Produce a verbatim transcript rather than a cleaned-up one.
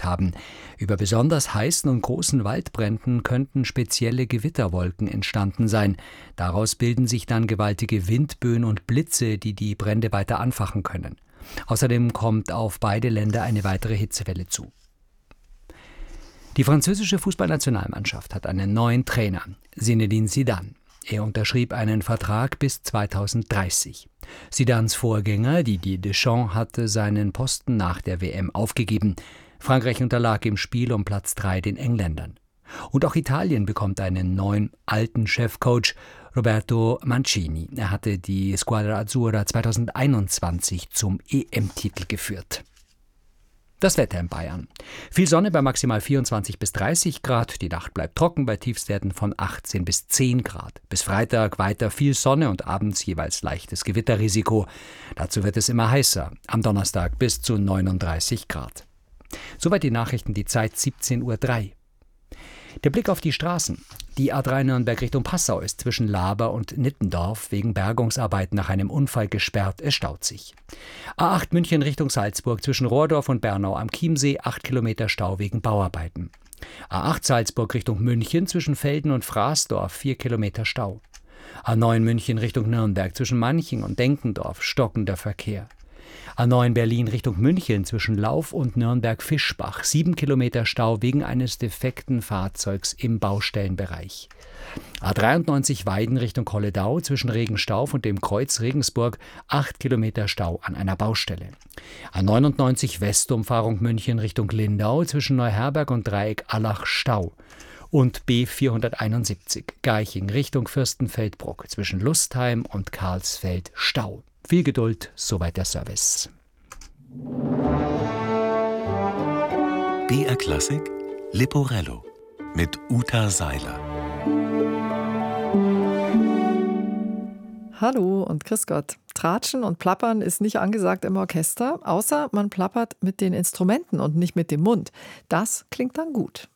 berichtet haben. Über besonders heißen und großen Waldbränden könnten spezielle Gewitterwolken entstanden sein. Daraus bilden sich dann gewaltige Windböen und Blitze, die die Brände weiter anfachen können. Außerdem kommt auf beide Länder eine weitere Hitzewelle zu. Die französische Fußballnationalmannschaft hat einen neuen Trainer, Zinedine Zidane. Er unterschrieb einen Vertrag bis zweitausenddreißig. Zidanes Vorgänger, Didier Deschamps, hatte seinen Posten nach der W M aufgegeben. Frankreich unterlag im Spiel um Platz drei den Engländern. Und auch Italien bekommt einen neuen, alten Chefcoach, Roberto Mancini. Er hatte die Squadra Azzurra zweitausendeinundzwanzig zum E M-Titel geführt. Das Wetter in Bayern. Viel Sonne bei maximal vierundzwanzig bis dreißig Grad. Die Nacht bleibt trocken bei Tiefstwerten von achtzehn bis zehn Grad. Bis Freitag weiter viel Sonne und abends jeweils leichtes Gewitterrisiko. Dazu wird es immer heißer. Am Donnerstag bis zu neununddreißig Grad. Soweit die Nachrichten, die Zeit siebzehn Uhr drei. Der Blick auf die Straßen. Die A drei Nürnberg Richtung Passau ist zwischen Laber und Nittendorf wegen Bergungsarbeiten nach einem Unfall gesperrt. Es staut sich. A acht München Richtung Salzburg zwischen Rohrdorf und Bernau am Chiemsee, acht Kilometer Stau wegen Bauarbeiten. A acht Salzburg Richtung München zwischen Velden und Fraßdorf, vier Kilometer Stau. A neun München Richtung Nürnberg zwischen Manching und Denkendorf, stockender Verkehr. A neun Berlin Richtung München zwischen Lauf und Nürnberg-Fischbach, sieben Kilometer Stau wegen eines defekten Fahrzeugs im Baustellenbereich. A dreiundneunzig Weiden Richtung Kolledau zwischen Regenstauf und dem Kreuz Regensburg, acht Kilometer Stau an einer Baustelle. A neunundneunzig Westumfahrung München Richtung Lindau zwischen Neuherberg und Dreieck Allach Stau. Und B vierhunderteinundsiebzig Garching Richtung Fürstenfeldbruck zwischen Lustheim und Karlsfeld Stau. Viel Geduld, soweit der Service. B R Klassik Leporello mit Uta Seiler. Hallo und grüß Gott. Tratschen und Plappern ist nicht angesagt im Orchester, außer man plappert mit den Instrumenten und nicht mit dem Mund. Das klingt dann gut.